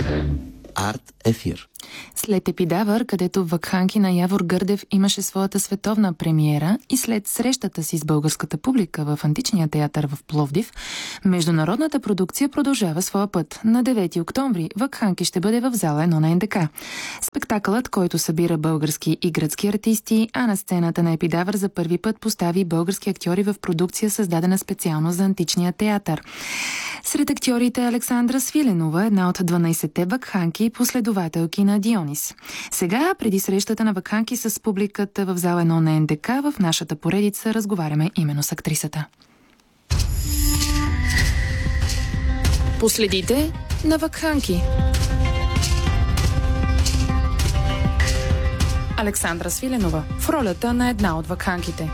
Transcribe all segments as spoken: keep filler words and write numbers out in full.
Арт ефир. След Епидавър, където вакханки на Явор Гърдев имаше своята световна премиера и след срещата си с българската публика в Античния театър в Пловдив, международната продукция продължава своя път. На девети октомври вакханки ще бъде в зала едно на Ен Де Ка. Спектакълът, който събира български и гръцки артисти, а на сцената на Епидавър за първи път постави български актьори в продукция, създадена специално за Античния театър. Сред актьорите Александра Свиленова, една от дванайсетте вакханки, последователки на Дионис. Сега, преди срещата на вакханки с публиката в зала едно на Ен Де Ка, в нашата поредица разговаряме именно с актрисата. Последите на вакханки. Александра Свиленова в ролята на една от вакханките.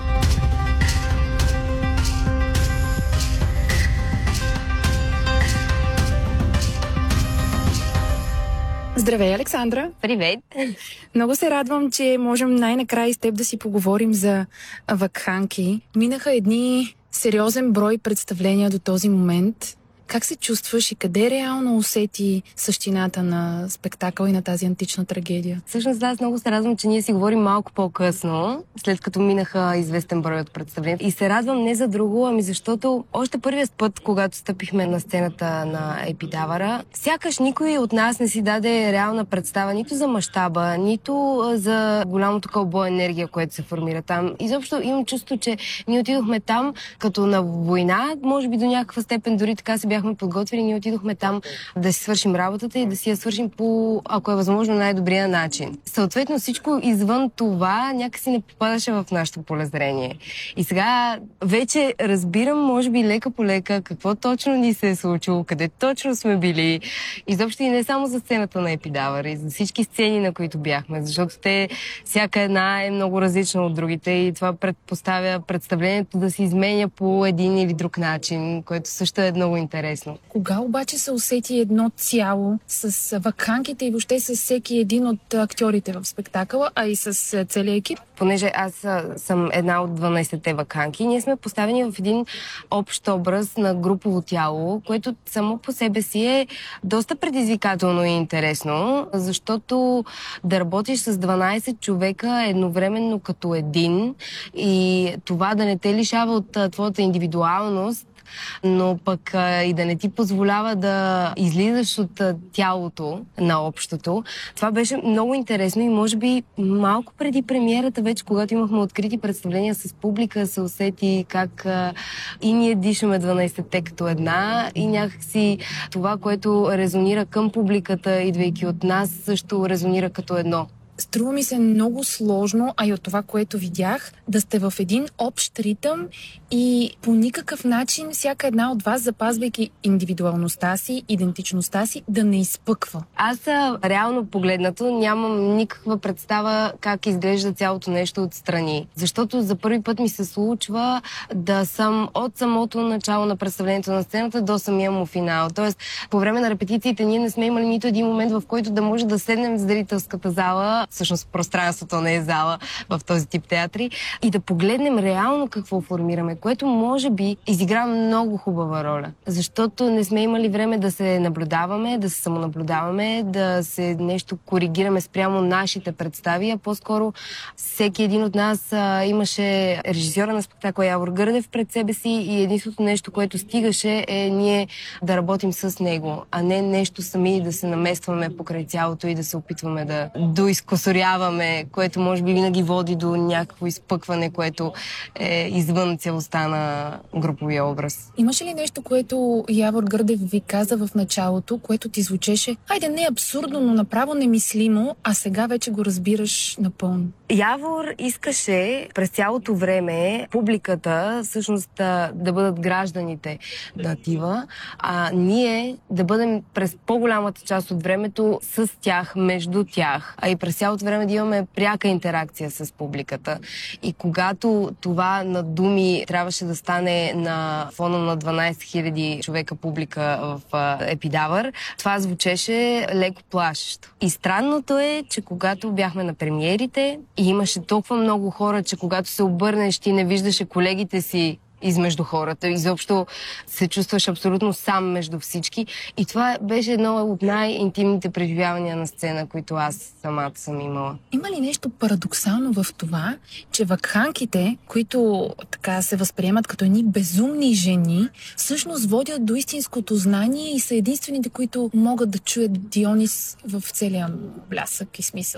Здравей, Александра! Привет! Много се радвам, че можем най-накрая с теб да си поговорим за вакханки. Минаха едни сериозен брой представления до този момент. Как се чувстваш и къде реално усети същината на спектакъл и на тази антична трагедия? Всъщност аз много се радвам, че ние си говорим малко по-късно, след като минаха известен брой от представления. И се радвам не за друго, ами защото още първият път, когато стъпихме на сцената на Епидавъра, сякаш никой от нас не си даде реална представа нито за мащаба, нито за голямото кълбо енергия, което се формира там. Изобщо имам чувство, че ние отидохме там като на война, може би до някаква степен дори така се бяхме подготвили, ние отидохме там да си свършим работата и да си я свършим по, ако е възможно, най-добрия начин. Съответно, всичко извън това някакси не попадаше в нашето полезрение. И сега вече разбирам, може би лека по лека, какво точно ни се е случило, къде точно сме били. Изобщо и не само за сцената на Епидавър, и за всички сцени, на които бяхме, защото те, всяка една е много различна от другите и това предпоставя представлението да се изменя по един или друг начин, което също е много интересно. Кога обаче се усети едно цяло с вакханките и въобще с всеки един от актьорите в спектакъла, а и с целия екип? Понеже аз съм една от дванайсетте вакханки, ние сме поставени в един общ образ на групово тяло, което само по себе си е доста предизвикателно и интересно, защото да работиш с дванайсет човека едновременно като един и това да не те лишава от твоята индивидуалност, но пък а, и да не ти позволява да излизаш от а, тялото на общото. Това беше много интересно и може би малко преди премиерата, вече когато имахме открити представления с публика, се усети как а, и ние дишаме дванайсетте като една и някакси това, което резонира към публиката, идвайки от нас, също резонира като едно. Струва ми се много сложно, а и от това, което видях, да сте в един общ ритъм и по никакъв начин всяка една от вас, запазвайки индивидуалността си, идентичността си, да не изпъква. Аз реално погледнато нямам никаква представа как изглежда цялото нещо отстрани. Защото за първи път ми се случва да съм от самото начало на представлението на сцената до самия му финал. Тоест, по време на репетициите ние не сме имали нито един момент, в който да може да седнем в зрителската зала, всъщност пространството не е зала в този тип театри, и да погледнем реално какво формираме, което може би изигра много хубава роля. Защото не сме имали време да се наблюдаваме, да се самонаблюдаваме, да се нещо коригираме спрямо нашите представи, а по-скоро всеки един от нас а, имаше режисьора на спектакъла Явор Гърдев пред себе си и единственото нещо, което стигаше, е ние да работим с него, а не нещо сами да се наместваме покрай цялото и да се опитваме да доизкосоряваме, което може би винаги води до някакво изпъкване, което е извън целостта на груповия образ. Имаше ли нещо, което Явор Гърдев ви каза в началото, което ти звучеше, хайде, не абсурдно, но направо немислимо, а сега вече го разбираш напълно? Явор искаше през цялото време публиката, всъщност да, да бъдат гражданите на Тива, а ние да бъдем през по-голямата част от времето с тях, между тях, а и през цялото време да имаме пряка интеракция с публиката. И когато това на думи трябваше да стане на фона на дванайсет хиляди човека публика в Епидавър, това звучеше леко плашещо. И странното е, че когато бяхме на премиерите и имаше толкова много хора, че когато се обърнеш, ти не виждаше колегите си измежду хората. Изобщо се чувстваш абсолютно сам между всички. И това беше едно от най-интимните преживявания на сцена, които аз самата съм имала. Има ли нещо парадоксално в това, че вакханките, които така се възприемат като едни безумни жени, всъщност водят до истинското знание и са единствените, които могат да чуят Дионис в целия блясък и смисъл?